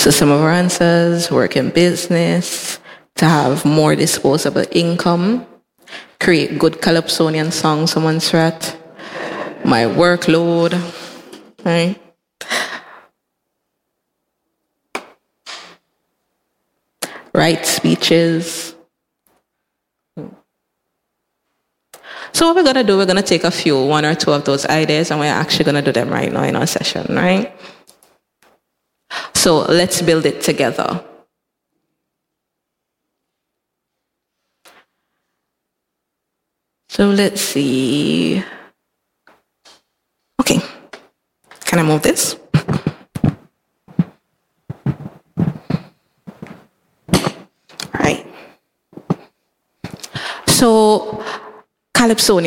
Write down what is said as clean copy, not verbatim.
So some of our answers: work in business, to have more disposable income, create good Calypsonian songs, someone's right, my workload, right? Write speeches. So what we're going to do, we're going to take one or two of those ideas, and we're actually going to do them right now in our session, right? So let's build it together. So let's see. Okay. Can I move this? All right. So Calypsonian